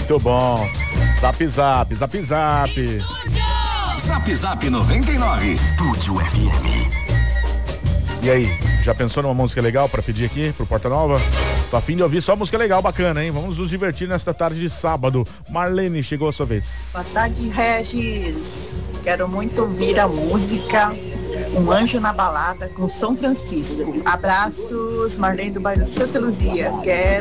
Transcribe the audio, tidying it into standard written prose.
Muito bom. Zap Zap, Zap Zap. Zap Zap 99, Estúdio FM. E aí, já pensou numa música legal pra pedir aqui pro Porta Nova? Tô a fim de ouvir só música legal, bacana, hein? Vamos nos divertir nesta tarde de sábado. Marlene, chegou a sua vez. Boa tarde, Regis. Quero muito ouvir a música Um Anjo na Balada com São Francisco. Abraços, Marlene do bairro Santa Luzia. Quero